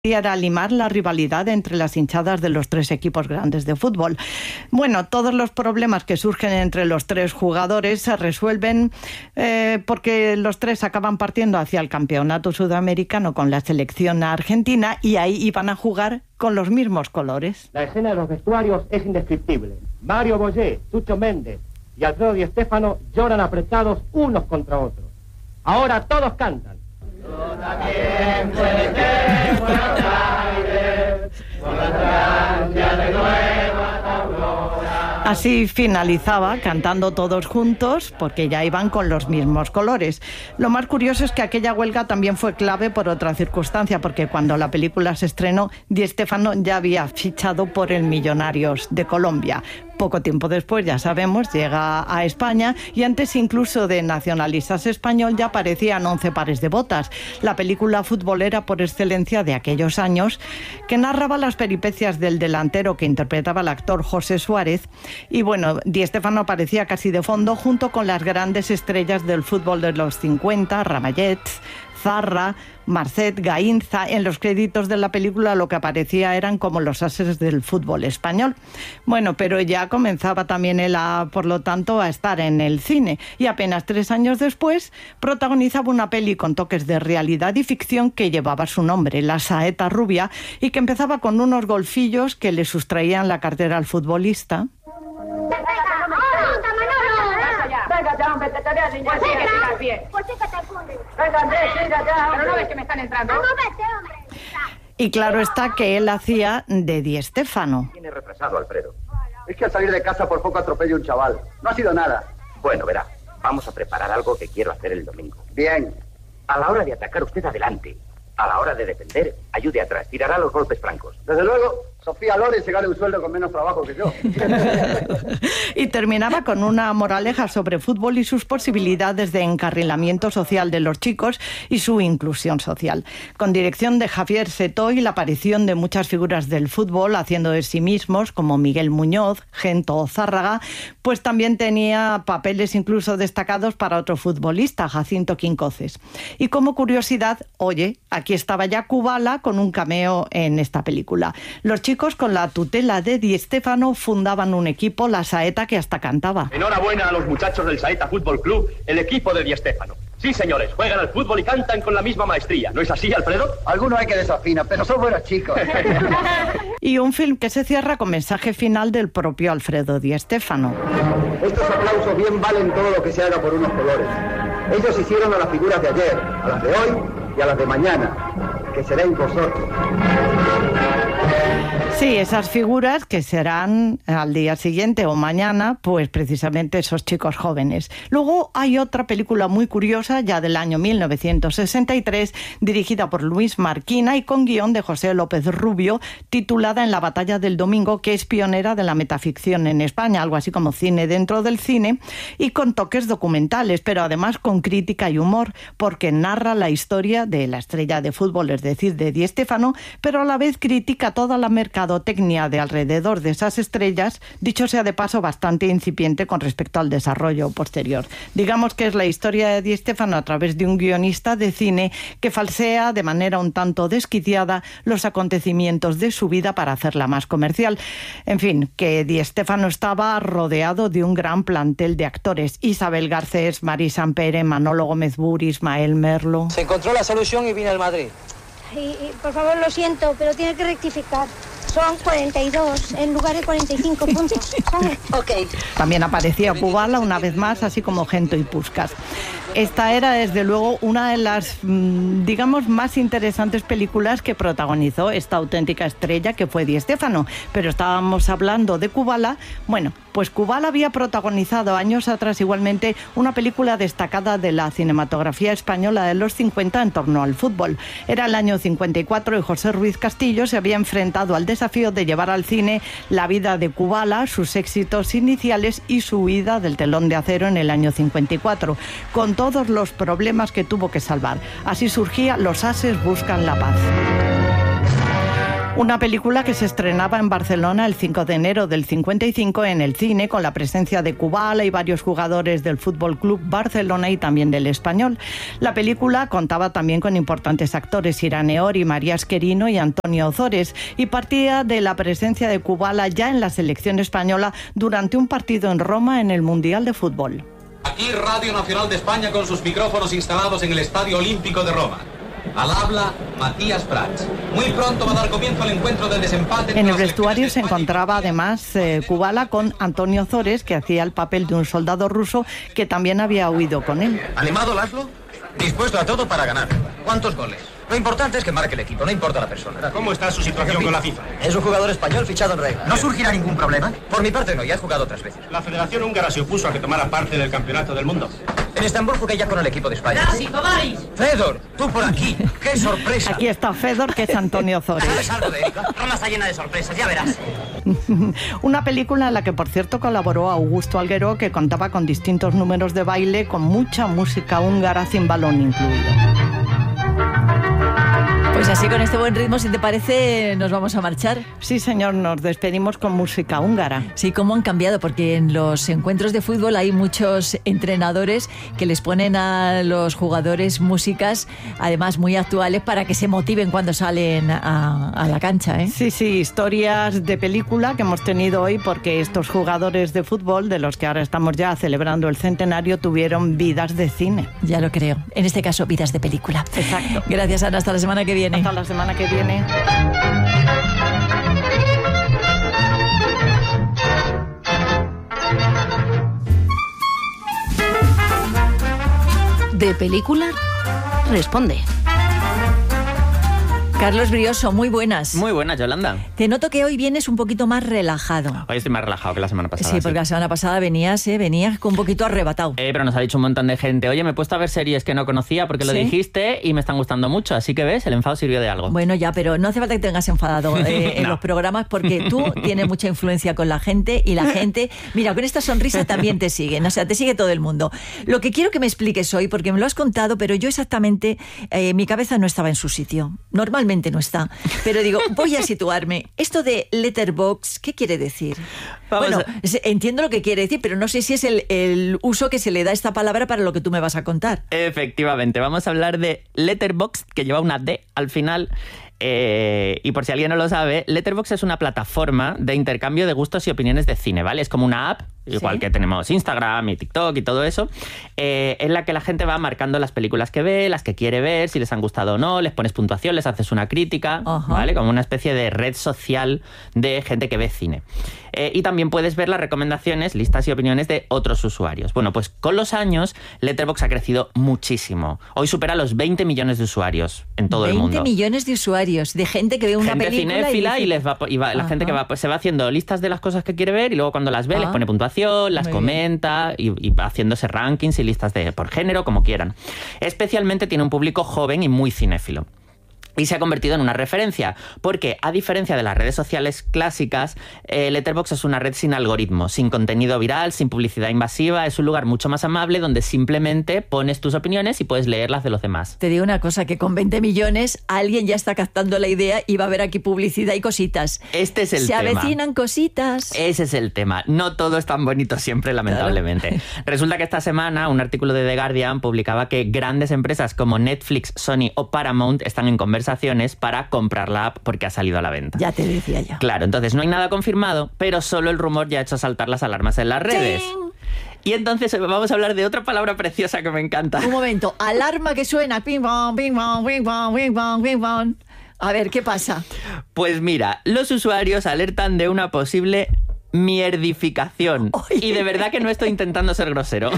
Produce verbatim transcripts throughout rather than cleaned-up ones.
era limar la rivalidad entre las hinchadas de los tres equipos grandes de fútbol. Bueno, todos los problemas que surgen entre los tres jugadores se resuelven eh, porque los tres acaban partiendo hacia el campeonato sudamericano con la selección argentina y ahí iban a jugar con los mismos colores. La escena de los vestuarios es indescriptible. Mario Boyé, Chucho Méndez y Alfredo Di Stéfano lloran apretados unos contra otros. Ahora todos cantan. Yo también puede ser Buenos Aires, con la Francia de Nueva Aurora. Así finalizaba, cantando todos juntos, porque ya iban con los mismos colores. Lo más curioso es que aquella huelga también fue clave por otra circunstancia, porque cuando la película se estrenó, Di Stéfano ya había fichado por el Millonarios de Colombia. Poco tiempo después, ya sabemos, llega a España y antes incluso de nacionalizarse español ya aparecían once pares de botas. La película futbolera por excelencia de aquellos años, que narraba las peripecias del delantero que interpretaba el actor José Suárez. Y bueno, Di Stéfano aparecía casi de fondo junto con las grandes estrellas del fútbol de los cincuenta, Ramallets, Zarra, Marcet, Gainza. En los créditos de la película lo que aparecía eran como los ases del fútbol español. Bueno, pero ya comenzaba también él, a, por lo tanto, a estar en el cine. Y apenas tres años después protagonizaba una peli con toques de realidad y ficción que llevaba su nombre, La Saeta Rubia, y que empezaba con unos golfillos que le sustraían la cartera al futbolista. Venga ya, hombre, te te veas niña. Pues sí que sigas bien. Pues sí que te fundes. Venga, Andrés, siga ya, hombre. Pero no ves que me están entrando. No, vete, hombre. Y claro está que él hacía de Di Stéfano. Tiene retrasado, Alfredo. Es que al salir de casa por poco atropello a un chaval. No ha sido nada. Bueno, verá, vamos a preparar algo que quiero hacer el domingo. Bien. A la hora de atacar, usted adelante. A la hora de defender, ayude atrás. Tirará los golpes francos. Desde luego, Sofía Loren se gana un sueldo con menos trabajo que yo. Y terminaba con una moraleja sobre fútbol y sus posibilidades de encarrilamiento social de los chicos y su inclusión social. Con dirección de Javier Setó y la aparición de muchas figuras del fútbol haciendo de sí mismos, como Miguel Muñoz, Gento Zárraga, pues también tenía papeles incluso destacados para otro futbolista, Jacinto Quincoces. Y como curiosidad, oye, aquí estaba ya Kubala con un cameo en esta película. Los chicos, con la tutela de Di Stéfano, fundaban un equipo, la Saeta, que hasta cantaba. Enhorabuena a los muchachos del Saeta Fútbol Club, el equipo de Di Stéfano. Sí, señores, juegan al fútbol y cantan con la misma maestría. ¿No es así, Alfredo? Algunos hay que desafinar, pero son buenos chicos. Y un film que se cierra con mensaje final del propio Alfredo Di Stéfano. Estos aplausos bien valen todo lo que se haga por unos colores. Ellos hicieron a las figuras de ayer, a las de hoy y a las de mañana, que seréis vosotros. Sí, esas figuras que serán al día siguiente o mañana, pues precisamente esos chicos jóvenes. Luego hay otra película muy curiosa, ya del año mil novecientos sesenta y tres, dirigida por Luis Marquina y con guión de José López Rubio, titulada En la batalla del domingo, que es pionera de la metaficción en España, algo así como cine dentro del cine, y con toques documentales, pero además con crítica y humor, porque narra la historia de la estrella de fútbol, es decir, de Di Stéfano, pero a la vez critica toda la mercadotecnia de alrededor de esas estrellas, dicho sea de paso bastante incipiente con respecto al desarrollo posterior. Digamos que es la historia de Di Stéfano a través de un guionista de cine que falsea de manera un tanto desquiciada los acontecimientos de su vida para hacerla más comercial. En fin, que Di Stéfano estaba rodeado de un gran plantel de actores: Isabel Garcés, Mari Sampere, Manolo Gómez Buri, Ismael Merlo. Se encontró la solución y vine al Madrid. Y, y, por favor, lo siento, pero tiene que rectificar. Son cuarenta y dos en lugar de cuarenta y cinco puntos. Ok. También aparecía Kubala una vez más, así como Gento y Puskás. Esta era, desde luego, una de las, digamos, más interesantes películas que protagonizó esta auténtica estrella que fue Di Stéfano. Pero estábamos hablando de Kubala. Bueno, pues Kubala había protagonizado años atrás igualmente una película destacada de la cinematografía española de los cincuenta en torno al fútbol. Era el año cincuenta y cuatro y José Ruiz Castillo se había enfrentado al desafío de llevar al cine la vida de Kubala, sus éxitos iniciales y su huida del telón de acero en el año cincuenta y cuatro, con todos los problemas que tuvo que salvar. Así surgía Los ases buscan la paz. Una película que se estrenaba en Barcelona el cinco de enero del cincuenta y cinco en el cine, con la presencia de Kubala y varios jugadores del Fútbol Club Barcelona y también del Español. La película contaba también con importantes actores, Irane Ori, María Esquerino y Antonio Ozores, y partía de la presencia de Kubala ya en la selección española durante un partido en Roma en el Mundial de Fútbol. Aquí Radio Nacional de España con sus micrófonos instalados en el Estadio Olímpico de Roma. Al habla Matías Prats. Muy pronto va a dar comienzo el encuentro del desempate. En el vestuario se encontraba además eh, Kubala con Antonio Ozores, que hacía el papel de un soldado ruso que también había huido con él. ¿Animado, Laszlo? Dispuesto a todo para ganar. ¿Cuántos goles? Lo importante es que marque el equipo, no importa la persona. ¿Cómo está su situación con la FIFA? Es un jugador español fichado en regla. ¿No surgirá ningún problema? Por mi parte no, ya he jugado otras veces. La Federación Húngara se opuso a que tomara parte del Campeonato del Mundo. En Estambul jugué ya con el equipo de España. Fedor, tú por aquí. ¡Qué sorpresa! Aquí está Fedor, que es Antonio Ozores. ¿Sabes algo de Erika? Roma está llena de sorpresas, ya verás. Una película en la que, por cierto, colaboró Augusto Alguero, que contaba con distintos números de baile con mucha música húngara sin balón incluido. Pues así, con este buen ritmo, si te parece, nos vamos a marchar. Sí, señor, nos despedimos con música húngara. Sí, cómo han cambiado, porque en los encuentros de fútbol hay muchos entrenadores que les ponen a los jugadores músicas, además muy actuales, para que se motiven cuando salen a, a la cancha, ¿eh? Sí, sí, historias de película que hemos tenido hoy, porque estos jugadores de fútbol, de los que ahora estamos ya celebrando el centenario, tuvieron vidas de cine. Ya lo creo. En este caso, vidas de película. Exacto. Gracias, Ana. Hasta la semana que viene. Hasta la semana que viene. De película, responde. Carlos Brioso, muy buenas. Muy buenas, Yolanda. Te noto que hoy vienes un poquito más relajado. Hoy estoy más relajado que la semana pasada. Sí, porque sí. La semana pasada venías, ¿eh? venías un poquito arrebatado. Eh, pero nos ha dicho un montón de gente, oye, me he puesto a ver series que no conocía porque lo ¿Sí? dijiste y me están gustando mucho, así que ves, el enfado sirvió de algo. Bueno, ya, pero no hace falta que te tengas enfadado eh, no. en los programas, porque tú tienes mucha influencia con la gente y la gente, mira, con esta sonrisa también te siguen, o sea, te sigue todo el mundo. Lo que quiero que me expliques hoy, porque me lo has contado, pero yo exactamente, eh, mi cabeza no estaba en su sitio. Normalmente no está. Pero digo, voy a situarme. Esto de Letterboxd, ¿qué quiere decir? Vamos bueno, a... entiendo lo que quiere decir, pero no sé si es el, el uso que se le da a esta palabra para lo que tú me vas a contar. Efectivamente, vamos a hablar de Letterboxd, que lleva una D al final. Eh, y por si alguien no lo sabe, Letterboxd es una plataforma de intercambio de gustos y opiniones de cine, ¿vale? Es como una app, igual ¿Sí? que tenemos Instagram y TikTok y todo eso, eh, en la que la gente va marcando las películas que ve, las que quiere ver, si les han gustado o no, les pones puntuación, les haces una crítica, uh-huh. ¿vale? Como una especie de red social de gente que ve cine. Eh, y también puedes ver las recomendaciones, listas y opiniones de otros usuarios. Bueno, pues con los años, Letterboxd ha crecido muchísimo. Hoy supera los veinte millones de usuarios en todo el mundo. veinte millones de usuarios, de gente que ve una gente película cinéfila y, y, les va, y va, la gente que va, pues, se va haciendo listas de las cosas que quiere ver y luego cuando las ve ah. les pone puntuación, las Muy comenta y, y va haciéndose rankings y listas de por género, como quieran. Especialmente tiene un público joven y muy cinéfilo. Y se ha convertido en una referencia, porque a diferencia de las redes sociales clásicas, eh, Letterboxd es una red sin algoritmo, sin contenido viral, sin publicidad invasiva, es un lugar mucho más amable donde simplemente pones tus opiniones y puedes leerlas de los demás. Te digo una cosa, que con veinte millones alguien ya está captando la idea y va a haber aquí publicidad y cositas. Este es el se tema. Se avecinan cositas. Ese es el tema. No todo es tan bonito siempre, lamentablemente. Claro. Resulta que esta semana un artículo de The Guardian publicaba que grandes empresas como Netflix, Sony o Paramount están en conversación para comprar la app porque ha salido a la venta. Ya te decía yo. Claro, entonces no hay nada confirmado, pero solo el rumor ya ha hecho saltar las alarmas en las redes. ¡Ching! Y entonces vamos a hablar de otra palabra preciosa que me encanta. Un momento, alarma que suena. Ping pong, ping pong, ping pong, ping pong, ping pong. A ver, ¿qué pasa? Pues mira, los usuarios alertan de una posible mierdificación. Oye. Y de verdad que no estoy intentando ser grosero.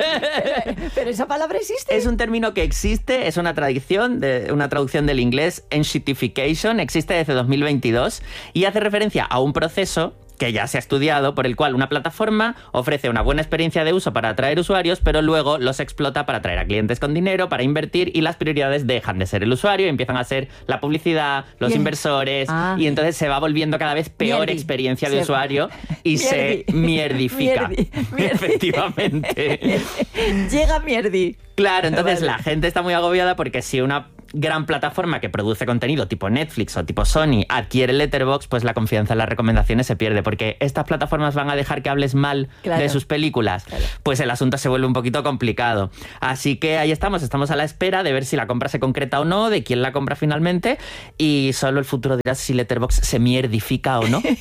Pero, pero esa palabra existe. Es un término que existe, es una traducción, de, una traducción del inglés enshittification, existe desde dos mil veintidós y hace referencia a un proceso que ya se ha estudiado, por el cual una plataforma ofrece una buena experiencia de uso para atraer usuarios, pero luego los explota para atraer a clientes con dinero, para invertir, y las prioridades dejan de ser el usuario y empiezan a ser la publicidad, los Bien. inversores, ah. y entonces se va volviendo cada vez peor Mierdi. experiencia de se usuario y Mierdi. se mierdifica. Mierdi. Mierdi. Efectivamente. Llega Mierdi. Claro, entonces vale. la gente está muy agobiada porque si una gran plataforma que produce contenido tipo Netflix o tipo Sony adquiere Letterboxd, pues la confianza en las recomendaciones se pierde, porque estas plataformas van a dejar que hables mal claro. de sus películas, claro. pues el asunto se vuelve un poquito complicado. Así que ahí estamos, estamos a la espera de ver si la compra se concreta o no, de quién la compra finalmente, y solo el futuro dirá si Letterboxd se mierdifica o no.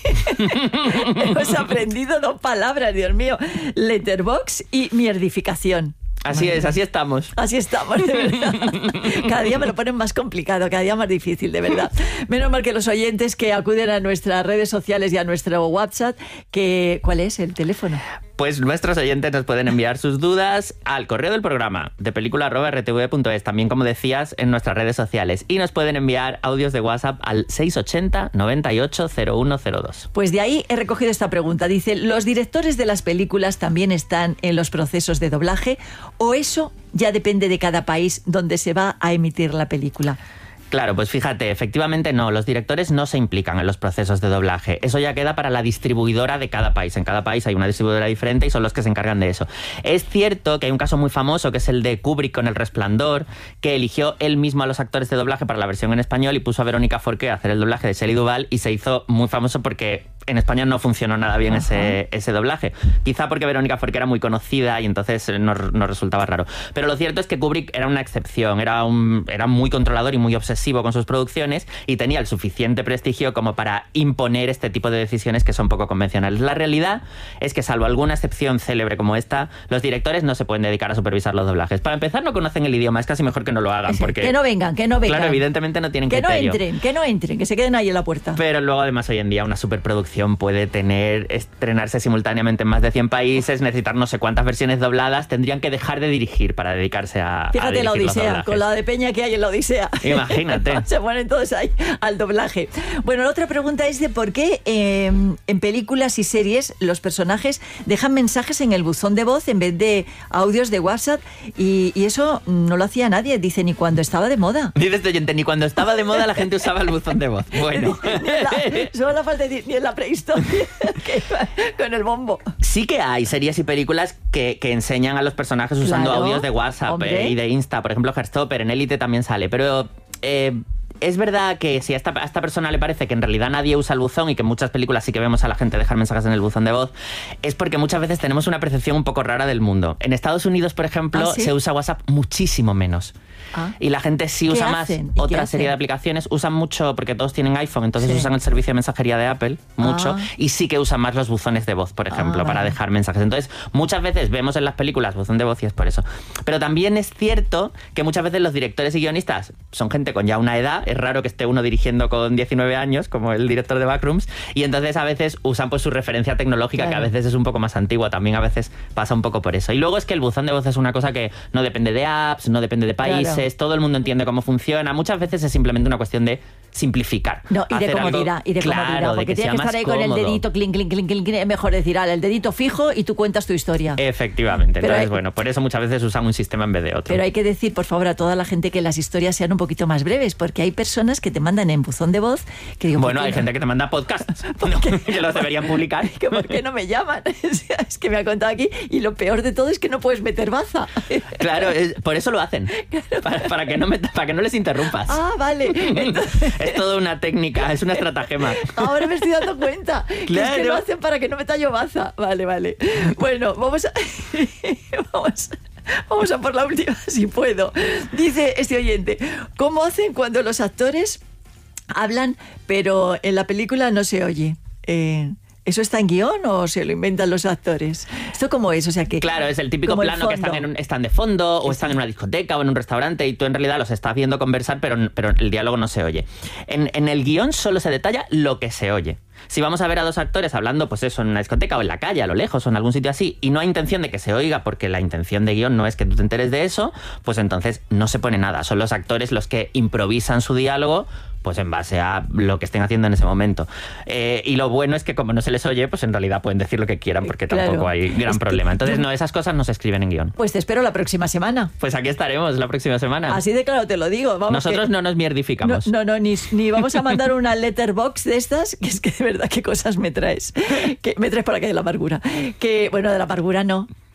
Hemos aprendido dos palabras, Dios mío, Letterboxd y mierdificación. Así es, así estamos. Así estamos, de verdad. Cada día me lo ponen más complicado, cada día más difícil, de verdad. Menos mal que los oyentes que acuden a nuestras redes sociales y a nuestro WhatsApp, que ¿cuál es el teléfono? Pues nuestros oyentes nos pueden enviar sus dudas al correo del programa de película arroba r t v punto es, también como decías en nuestras redes sociales, y nos pueden enviar audios de WhatsApp al seis ochenta noventa y ocho cero uno cero dos. Pues de ahí he recogido esta pregunta. Dice, ¿los directores de las películas también están en los procesos de doblaje o eso ya depende de cada país donde se va a emitir la película? Claro, pues fíjate, efectivamente no, los directores no se implican en los procesos de doblaje. Eso ya queda para la distribuidora de cada país. En cada país hay una distribuidora diferente y son los que se encargan de eso. Es cierto que hay un caso muy famoso, que es el de Kubrick con El Resplandor, que eligió él mismo a los actores de doblaje para la versión en español y puso a Verónica Forqué a hacer el doblaje de Shelley Duvall, y se hizo muy famoso porque en España no funcionó nada bien ese, ese doblaje. Quizá porque Verónica Forqué era muy conocida y entonces nos, nos resultaba raro. Pero lo cierto es que Kubrick era una excepción, era, un, era muy controlador y muy obsesivo con sus producciones y tenía el suficiente prestigio como para imponer este tipo de decisiones que son poco convencionales. La realidad es que, salvo alguna excepción célebre como esta, los directores no se pueden dedicar a supervisar los doblajes. Para empezar, no conocen el idioma, es casi mejor que no lo hagan. Porque, que no vengan, que no vengan. Claro, evidentemente no tienen que criterio. Que no entren, que no entren, que se queden ahí en la puerta. Pero luego, además, hoy en día una superproducción puede tener, estrenarse simultáneamente en más de cien países, necesitar no sé cuántas versiones dobladas, tendrían que dejar de dirigir para dedicarse a, Fíjate a dirigir la Odisea, los con la de Peña que hay en la Odisea. Imagínate. Se ponen todos ahí al doblaje. Bueno, la otra pregunta es de por qué eh, en películas y series los personajes dejan mensajes en el buzón de voz en vez de audios de WhatsApp, y, y eso no lo hacía nadie, dice, ni cuando estaba de moda. Dices, oyente, ni cuando estaba de moda la gente usaba el buzón de voz. Bueno. Ni, ni en la, solo la falta de decir, ni en la prehistoria, que con el bombo. Sí que hay series y películas que, que enseñan a los personajes usando claro, audios de WhatsApp eh, y de Insta. Por ejemplo, Heartstopper, en Élite también sale, pero... Eh, es verdad que si a esta, a esta persona le parece que en realidad nadie usa el buzón y que en muchas películas sí que vemos a la gente dejar mensajes en el buzón de voz, es porque muchas veces tenemos una percepción un poco rara del mundo. En Estados Unidos, por ejemplo, ¿Ah, sí? se usa WhatsApp muchísimo menos. Ah. Y la gente sí usa más otra serie de aplicaciones. Usan mucho, porque todos tienen iPhone, entonces sí. usan el servicio de mensajería de Apple, mucho, ah. y sí que usan más los buzones de voz, por ejemplo, ah, para vale. dejar mensajes. Entonces, muchas veces vemos en las películas buzón de voz y es por eso. Pero también es cierto que muchas veces los directores y guionistas son gente con ya una edad, es raro que esté uno dirigiendo con diecinueve años, como el director de Backrooms, y entonces a veces usan pues su referencia tecnológica, claro. que a veces es un poco más antigua, también a veces pasa un poco por eso. Y luego es que el buzón de voz es una cosa que no depende de apps, no depende de países, claro. todo el mundo entiende cómo funciona, muchas veces es simplemente una cuestión de simplificar. No, y de comodidad, algo, y de claro, comodidad, porque que tienes que estar ahí cómodo. con el dedito, clink, clink, clink, clink, es mejor decir, al el dedito fijo y tú cuentas tu historia. Efectivamente, pero entonces hay, bueno, por eso muchas veces usan un sistema en vez de otro. Pero hay que decir, por favor, a toda la gente que las historias sean un poquito más breves, porque hay personas que te mandan en buzón de voz que digo, bueno, hay no? gente que te manda podcasts no, que los deberían publicar. Que ¿por qué no me llaman? Es que me ha contado aquí, y lo peor de todo es que no puedes meter baza. Claro, es, por eso lo hacen, claro. para, para, que no me, para que no les interrumpas. Ah, vale. Entonces... es toda una técnica, es una estratagema. Ahora me estoy dando cuenta. Claro. Que es que lo hacen para que no meta yo baza. Vale, vale. Bueno, vamos a... vamos... Vamos a por la última, si puedo. Dice este oyente, ¿cómo hacen cuando los actores hablan, pero en la película no se oye? Eh... ¿Eso está en guión o se lo inventan los actores? ¿Esto cómo es? O sea que... Claro, es el típico plano el que están, en un, están de fondo o están en una discoteca o en un restaurante y tú en realidad los estás viendo conversar, pero, pero el diálogo no se oye. En, en el guión solo se detalla lo que se oye. Si vamos a ver a dos actores hablando, pues eso, en una discoteca o en la calle, a lo lejos o en algún sitio así, y no hay intención de que se oiga porque la intención de guión no es que tú te enteres de eso, pues entonces no se pone nada. Son los actores los que improvisan su diálogo pues en base a lo que estén haciendo en ese momento. Eh, y lo bueno es que como no se les oye, pues en realidad pueden decir lo que quieran porque claro. tampoco hay gran problema. Entonces, no, esas cosas no se escriben en guión. Pues te espero la próxima semana. Pues aquí estaremos la próxima semana. Así de claro te lo digo. Vamos, Nosotros que... no nos mierdificamos. No, no, no ni, ni vamos a mandar una letterbox de estas, que es que de verdad qué cosas me traes. Que me traes por la calle de la amargura. Que, bueno, de la amargura no.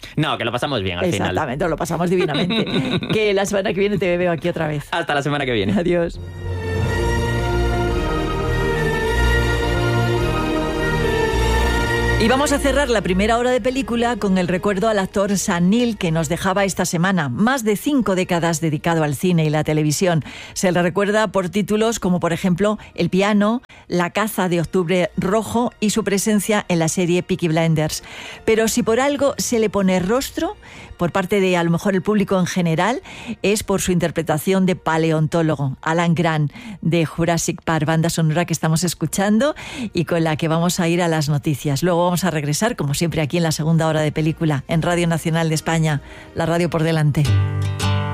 No, que lo pasamos bien al Exactamente, final. Exactamente, lo pasamos divinamente. Que la semana que viene te veo aquí otra vez. Hasta la semana que viene. Adiós. Y vamos a cerrar la primera hora de película con el recuerdo al actor Sam Neill, que nos dejaba esta semana. Más de cinco décadas dedicado al cine y la televisión. Se le recuerda por títulos como, por ejemplo, El piano, La caza de Octubre Rojo y su presencia en la serie Peaky Blinders. Pero si por algo se le pone rostro, por parte de a lo mejor el público en general, es por su interpretación de paleontólogo, Alan Grant, de Jurassic Park, banda sonora que estamos escuchando y con la que vamos a ir a las noticias. Luego vamos a regresar, como siempre, aquí en la segunda hora de película, en Radio Nacional de España, la radio por delante.